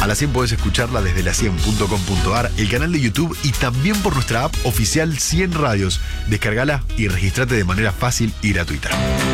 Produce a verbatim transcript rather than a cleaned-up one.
A la cien podés escucharla desde la cien punto com punto ar, el canal de YouTube y también por nuestra app oficial cien Radios. Descárgala y registrate de manera fácil y gratuita.